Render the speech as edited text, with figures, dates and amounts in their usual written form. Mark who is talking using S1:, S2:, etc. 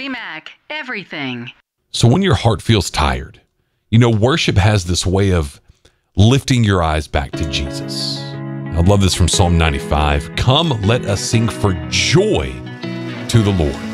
S1: Mac, everything.
S2: So when your heart feels tired, worship has this way of lifting your eyes back to Jesus. I love this from Psalm 95. Come, let us sing for joy to the Lord.